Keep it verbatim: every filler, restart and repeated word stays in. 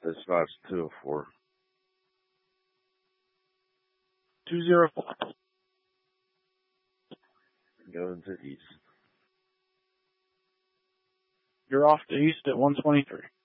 This spot's two oh four. two oh four. Going to east. You're off to east at one twenty-three.